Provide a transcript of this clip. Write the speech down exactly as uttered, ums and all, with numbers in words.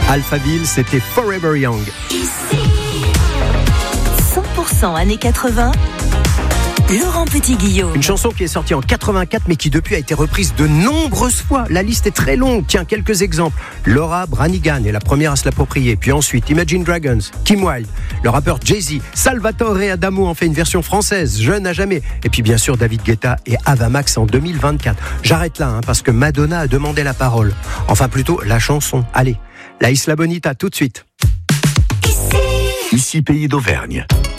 Alphaville, c'était Forever Young. cent pour cent années quatre-vingts, Laurent Petit-Guillaume. Une chanson qui est sortie en quatre-vingt-quatre mais qui depuis a été reprise de nombreuses fois. La liste est très longue. Tiens, quelques exemples. Laura Branigan est la première à se l'approprier. Puis ensuite, Imagine Dragons, Kim Wilde, le rappeur Jay-Z, Salvatore Adamo en fait une version française, Jeune à jamais. Et puis bien sûr, David Guetta et Ava Max en deux mille vingt-quatre. J'arrête là hein, parce que Madonna a demandé la parole. Enfin plutôt la chanson. Allez, la Isla Bonita tout de suite. Ici Pays d'Auvergne.